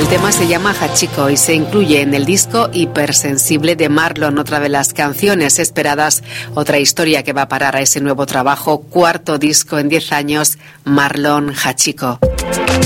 El tema se llama Hachiko y se incluye en el disco Hipersensible de Marlon, otra de las canciones esperadas, otra historia que va a parar a ese nuevo trabajo, cuarto disco en 10 años, Marlon Hachiko.